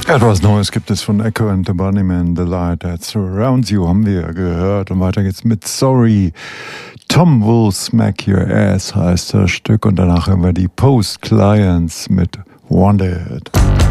Etwas Neues gibt es von Echo and the Bunnymen. The Light That Surrounds You haben wir gehört. Und weiter geht's mit Sorry. Tom Will Smack Your Ass heißt das Stück. Und danach hören wir die Post Clients mit Wanted.